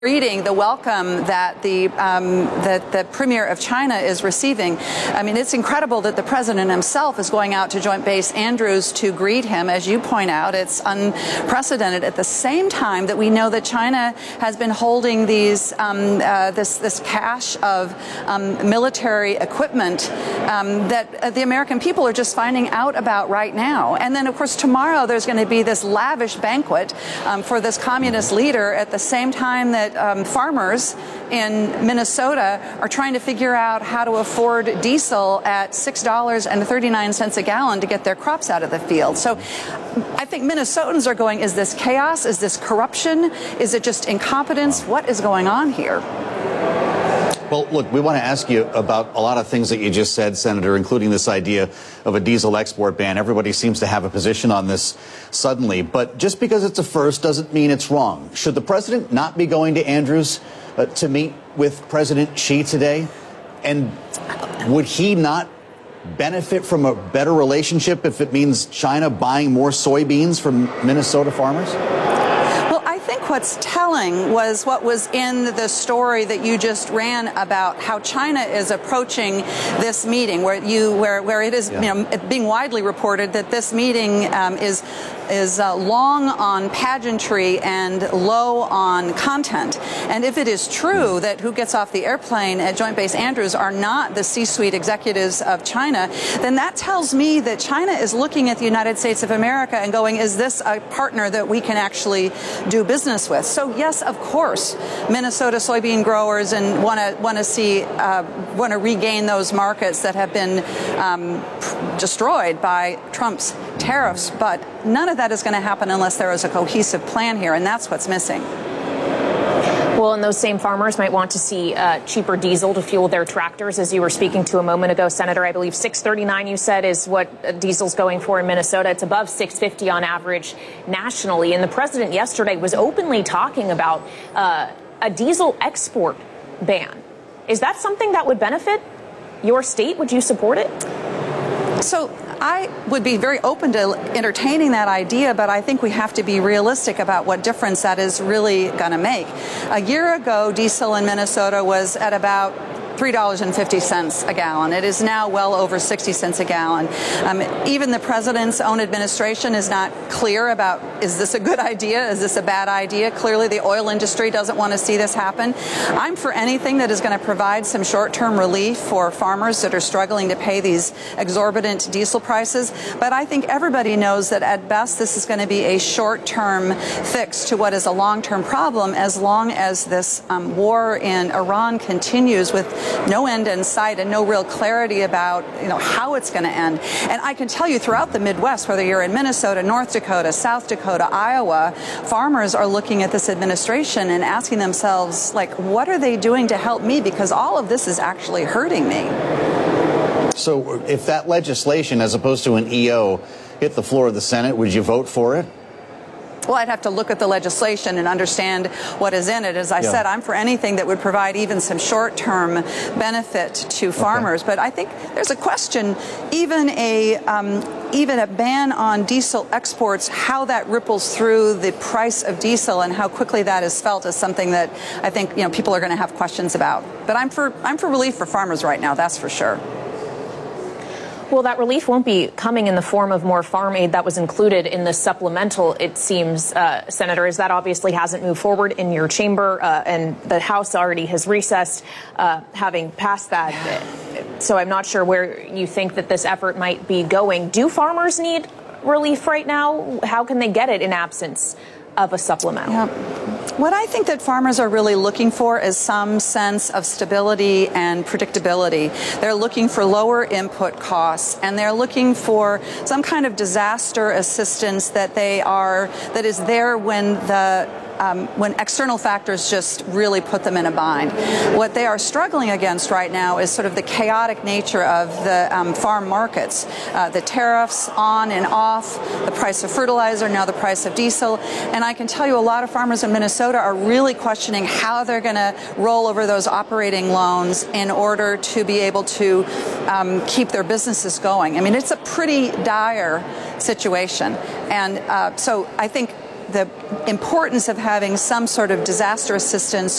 Reading the welcome that the Premier of China is receiving. I mean, it's incredible that the President himself is going out to Joint Base Andrews to greet him. As you point out, it's unprecedented. At the same time that we know that China has been holding these this cache of military equipment that the American people are just finding out about right now. And then, of course, tomorrow there's going to be this lavish banquet for this communist leader at the same time that farmers in Minnesota are trying to figure out how to afford diesel at $6.39 a gallon to get their crops out of the field. So I think Minnesotans are going, is this chaos? Is this corruption? Is it just incompetence? What is going on here? Well, look, we want to ask you about a lot of things that you just said, Senator, including this idea of a diesel export ban. Everybody seems to have a position on this suddenly. But just because it's a first doesn't mean it's wrong. Should the president not be going to Andrews to meet with President Xi today? And would he not benefit from a better relationship if it means China buying more soybeans from Minnesota farmers? What's telling was what was in the story that you just ran about how China is approaching this meeting, where it is being widely reported that this meeting is long on pageantry and low on content. And if it is true that who gets off the airplane at Joint Base Andrews are not the C-suite executives of China, then that tells me that China is looking at the United States of America and going, is this a partner that we can actually do business with? So yes, of course, Minnesota soybean growers and want to regain those markets that have been destroyed by Trump's tariffs. But none of that is going to happen unless there is a cohesive plan here, and that's what's missing. Well, and those same farmers might want to see cheaper diesel to fuel their tractors, as you were speaking to a moment ago, Senator. I believe $6.39, you said, is what diesel's going for in Minnesota. It's above $6.50 on average nationally. And the president yesterday was openly talking about a diesel export ban. Is that something that would benefit your state? Would you support it? So I would be very open to entertaining that idea, but I think we have to be realistic about what difference that is really going to make. A year ago, diesel in Minnesota was at about $3.50 a gallon. It is now well over 60 cents a gallon. Even the president's own administration is not clear about, is this a good idea? Is this a bad idea? Clearly, the oil industry doesn't want to see this happen. I'm for anything that is going to provide some short-term relief for farmers that are struggling to pay these exorbitant diesel prices. But I think everybody knows that at best, this is going to be a short-term fix to what is a long-term problem, as long as this war in Iran continues with no end in sight and no real clarity about, how it's going to end. And I can tell you throughout the Midwest, whether you're in Minnesota, North Dakota, South Dakota, Iowa, farmers are looking at this administration and asking themselves, what are they doing to help me? Because all of this is actually hurting me. So if that legislation, as opposed to an EO, hit the floor of the Senate, would you vote for it? Well, I'd have to look at the legislation and understand what is in it. As I said, I'm for anything that would provide even some short-term benefit to farmers. But I think there's a question, even a ban on diesel exports, how that ripples through the price of diesel and how quickly that is felt is something that I think people are going to have questions about. But I'm for relief for farmers right now, that's for sure. Well, that relief won't be coming in the form of more farm aid that was included in the supplemental, it seems, Senator, as that obviously hasn't moved forward in your chamber, and the House already has recessed, having passed that. So I'm not sure where you think that this effort might be going. Do farmers need relief right now? How can they get it in absence of a supplemental? Yeah. What I think that farmers are really looking for is some sense of stability and predictability. They're looking for lower input costs, and they're looking for some kind of disaster assistance that is there when external factors just really put them in a bind. What they are struggling against right now is sort of the chaotic nature of the farm markets, the tariffs on and off, the price of fertilizer, now the price of diesel. And I can tell you a lot of farmers in Minnesota are really questioning how they're going to roll over those operating loans in order to be able to keep their businesses going. I mean, it's a pretty dire situation. And so I think the importance of having some sort of disaster assistance